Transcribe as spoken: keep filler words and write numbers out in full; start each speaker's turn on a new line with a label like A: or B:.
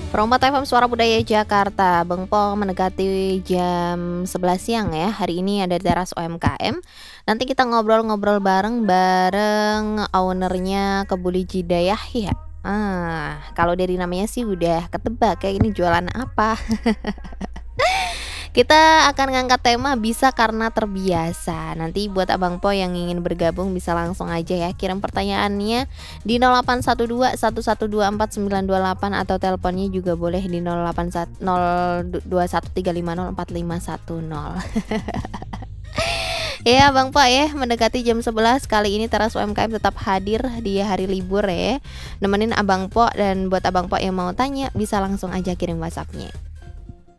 A: Perompak F M Suara Budaya Jakarta, Bang Po mendekati jam sebelas siang ya. Hari ini ada di teras U M K M. Nanti kita ngobrol-ngobrol bareng bareng ownernya Kebuli Jidayah ya. Ah, kalau dari namanya sih udah ketebak kayak ini jualan apa. Kita akan ngangkat tema bisa karena terbiasa. Nanti buat Abang Po yang ingin bergabung bisa langsung aja ya kirim pertanyaannya di nol delapan satu dua satu satu dua empat sembilan dua delapan atau teleponnya juga boleh di nol delapan satu nol dua satu tiga lima nol empat lima satu nol. Ya Bang Po ya, mendekati jam sebelas kali ini teras U M K M tetap hadir di hari libur ya. Nemenin Abang Po, dan buat Abang Po yang mau tanya bisa langsung aja kirim WhatsApp-nya.